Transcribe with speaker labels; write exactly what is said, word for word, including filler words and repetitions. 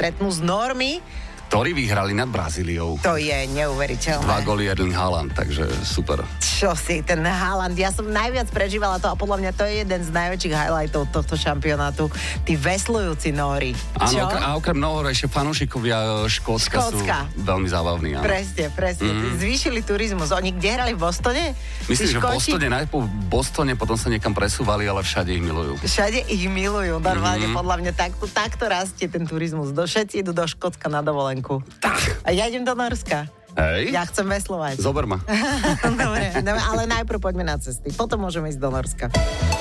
Speaker 1: stretnú z Normy,
Speaker 2: ktorí vyhrali nad Brazíliou.
Speaker 1: To je neuveriteľné.
Speaker 2: Dva góly Erling Haaland, takže super.
Speaker 1: Čo si, ten Haaland, ja som najviac prežívala to a podľa mňa to je jeden z najväčších highlightov tohto šampionátu. Tí veslujúci Nóri.
Speaker 2: Áno, okre, a okrem mnoho ešte fanúšikovia Škótska, Škótska sú veľmi zábavní. Áno.
Speaker 1: Presne, presne. Mm. Zvýšili turizmus. Oni kde hrali? V Bostone?
Speaker 2: Myslím, že v Bostone, najprv v Bostone, potom sa niekam presúvali, ale všade ich milujú.
Speaker 1: Všade ich milujú. Normálne mm. podľa mňa takto, takto rastie ten turizmus. Do, všetci idú do Škótska na dovolenku. Tak. A ja idem do Norska.
Speaker 2: Hej.
Speaker 1: Ja chcem veslovať.
Speaker 2: Zober ma.
Speaker 1: Dobre, ale najprv poďme na cesty. Potom môžeme ísť do Norska.